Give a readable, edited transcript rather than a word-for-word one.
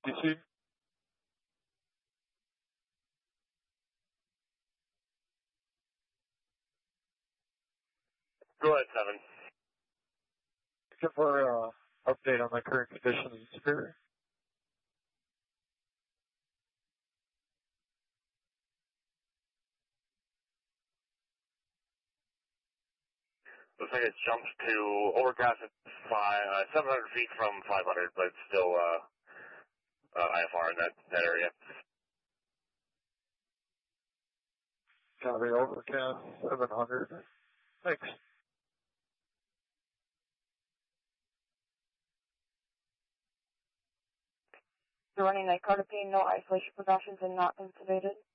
ATC. Go ahead, 7. Looking for update on the current conditions in Superior. Looks like it jumped to overcast at 700 feet from 500, but it's still IFR in that area. Copy, overcast 700. Thanks. You're running nicotine, no isolation precautions, and not intubated.